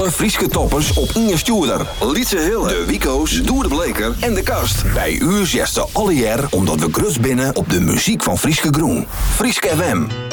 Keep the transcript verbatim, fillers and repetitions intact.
Alle Frieske toppers op Inge Stuurder. Lietse Hille, de Wico's, Doer de Bleker en de Kast. Bij u zesde alle jaar omdat we grutst binnen op de muziek van Frieske Groen. Frieske F M.